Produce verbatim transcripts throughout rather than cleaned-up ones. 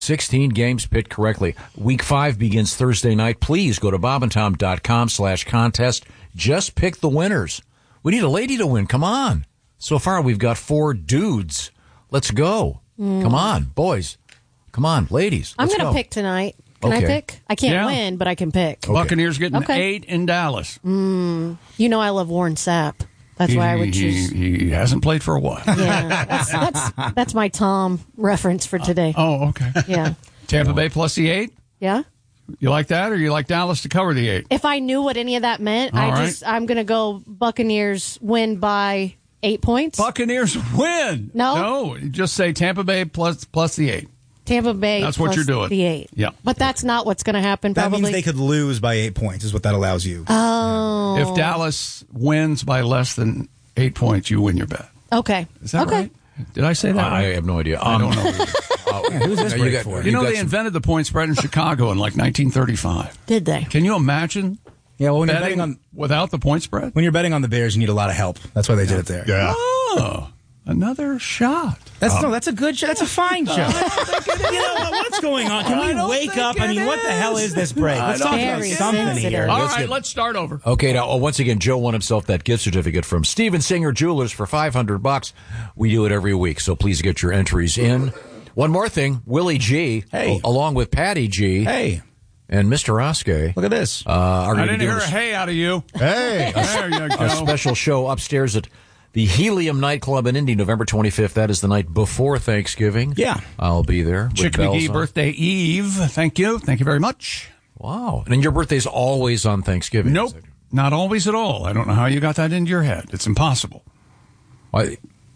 sixteen games picked correctly. Week five begins Thursday night. Please go to bobandtom.com slash contest. Just pick the winners. We need a lady to win. Come on. So far, we've got four dudes. Let's go. Mm. Come on, boys. Come on, ladies. I'm going to pick tonight. Can okay. I pick? I can't yeah. win, but I can pick. Okay. Buccaneers getting okay. eight in Dallas. Mm. You know I love Warren Sapp. That's he, why I would choose. He, he hasn't played for a while. Yeah, that's, that's, that's my Tom reference for today. Uh, oh, okay. Yeah. Tampa Bay plus the eight? Yeah. You like that, or you like Dallas to cover the eight? If I knew what any of that meant, All I right. just I'm going to go Buccaneers win by eight points. Buccaneers win. No, no. Just say Tampa Bay plus plus the eight. Tampa Bay. That's what plus you're doing. The eight. Yeah, but that's not what's going to happen. That probably. means they could lose by eight points. Is what that allows you. Oh. If Dallas wins by less than eight points, you win your bet. Okay. Is that okay. right? Did I say that? I right? have no idea. I Um, don't know. uh, yeah, who's this you break got, for? You, you know, got they some- invented the point spread in Chicago in like nineteen thirty-five. Did they? Can you imagine? Yeah, well, when betting you're betting on without the point spread. when you're betting on the Bears, you need a lot of help. That's why they did it there. Yeah. Oh, another shot. That's Oh. no, that's a good show. That's a fine show. you know what, what's going on? Can I we don't wake think up? I mean, it what the hell is this break? I Let's don't talk think about it something is. here. All Let's right, get- let's start over. Okay, now, oh, once again, Joe won himself that gift certificate from Steven Singer Jewelers for five hundred bucks. We do it every week, so please get your entries in. One more thing, Willie G, Hey. a- along with Patty G, Hey, and Mister Oskey, look at this. uh, are I going to didn't do hear a a, hey out of you. Hey. There you go. a special show upstairs at the Helium Nightclub in Indy, November twenty-fifth. That is the night before Thanksgiving. Yeah. I'll be there. with Chick bells McGee on. birthday eve. Thank you. Thank you very much. Wow. And your birthday's always on Thanksgiving. Nope. Not always at all. I don't know how you got that into your head. It's impossible. Why-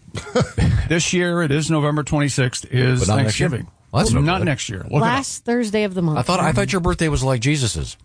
This year it is November twenty-sixth is But not next year? Thanksgiving. Well, that's no not good. next year. Look it Last Thursday of the month. I thought I thought your birthday was like Jesus's.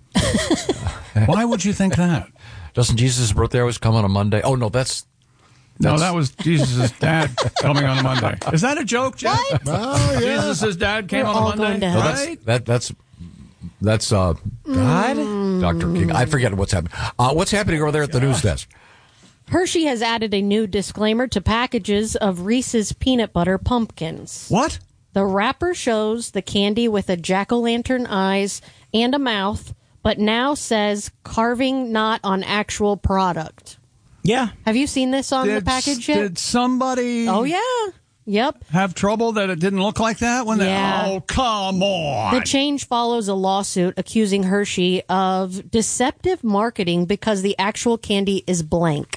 up. Why would you think that? Doesn't Jesus' birthday always come on a Monday? Oh, no, that's... No, That's- that was Jesus' dad coming on a Monday. Is that a joke, Jeff? Oh, yeah. Jesus' dad came We're on all a Monday, going to No, hell. that's, right? that, that's... That's, uh... God? Doctor King. I forget what's happening. Uh, what's happening over there at the news desk? Hershey has added a new disclaimer to packages of Reese's peanut butter pumpkins. What? The wrapper shows the candy with a jack-o'-lantern eyes and a mouth, but now says carving not on actual product. Yeah. Have you seen this on the Did, package yet? did somebody Oh, yeah. Yep. have trouble that it didn't look like that? When Yeah. they, oh, come on. The change follows a lawsuit accusing Hershey of deceptive marketing because the actual candy is blank.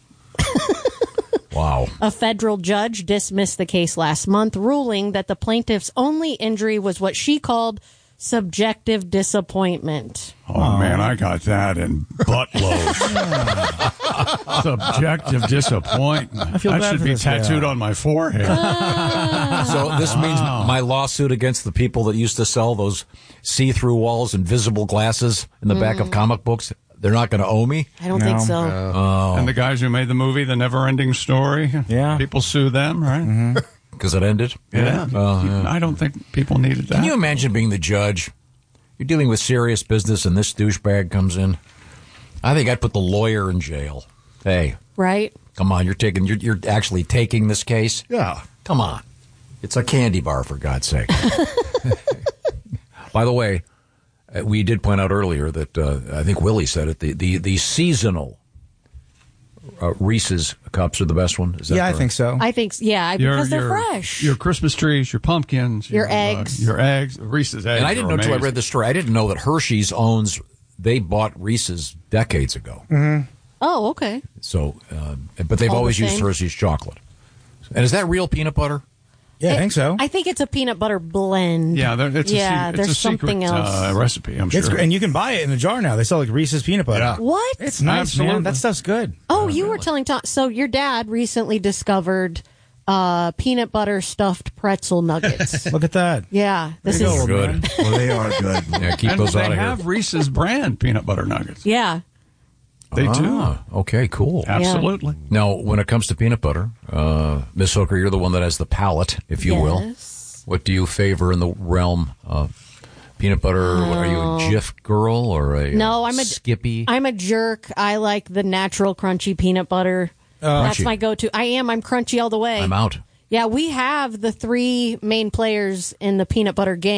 Wow. A federal judge dismissed the case last month, ruling that the plaintiff's only injury was what she called subjective disappointment. Oh, man, I got that in buttload. Subjective disappointment. I feel that bad should for be this guy. tattooed on my forehead. So this means my lawsuit against the people that used to sell those see-through walls and visible glasses in the back of comic books, they're not going to owe me? I don't think No. so. Oh. And the guys who made the movie, The Never-Ending Story, Yeah. people sue them, right? Because it ended? Yeah. Oh, yeah. I don't think people needed that. Can you imagine being the judge? You're dealing with serious business and this douchebag comes in. I think I'd put the lawyer in jail. Hey, Right? come on, you're taking, you're, you're actually taking this case? Yeah. Come on. It's a candy bar, for God's sake. By the way, uh, we did point out earlier that, uh, I think Willie said it, the, the, the seasonal uh, Reese's cups are the best one. Is that Yeah, I correct? think so. I think, yeah, Your- because they're your- fresh. Your Christmas trees, your pumpkins, Your uh, eggs. your eggs, Reese's eggs. And I didn't are know until I amazing. read the story. I didn't know that Hershey's owns, they bought Reese's decades ago. Oh, okay. So, uh, but they've All the always used same? Hershey's chocolate. And is that real peanut butter? Yeah, I think so. I think it's a peanut butter blend. Yeah, there, it's yeah, a, se- there's it's a secret something else. Uh, recipe, I'm sure. It's gr- and you can buy it in a jar now. They sell like Reese's peanut butter. Yeah. What? It's nice, Absolutely. man. That stuff's good. Oh, you were telling Tom. So your dad recently discovered uh, peanut butter stuffed pretzel nuggets. Look at that. Yeah, this There you is go, Good. man. Well, they are good. Yeah, keep and those they out of have here. Reese's brand peanut butter nuggets. yeah. They do. Ah, okay, cool. Absolutely. Now, when it comes to peanut butter, uh, Miss Hooker, you're the one that has the palate, if you will. Yes. What do you favor in the realm of peanut butter? Are you a Jif girl or a No, uh, I'm a Skippy? I'm a jerk. I like the natural crunchy peanut butter. That's Crunchy. my go-to. I am. I'm crunchy all the way. I'm out. Yeah, we have the three main players in the peanut butter game.